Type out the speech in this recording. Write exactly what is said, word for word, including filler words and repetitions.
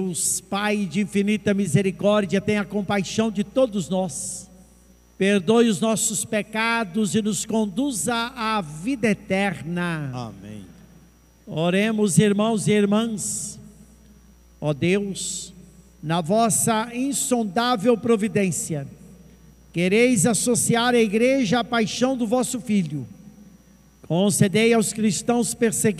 Deus, Pai de infinita misericórdia, tenha compaixão de todos nós, perdoe os nossos pecados e nos conduza à vida eterna. Amém. Oremos, irmãos e irmãs. Ó Deus, na vossa insondável providência, quereis associar a igreja à paixão do vosso Filho. Concedei aos cristãos perseguidos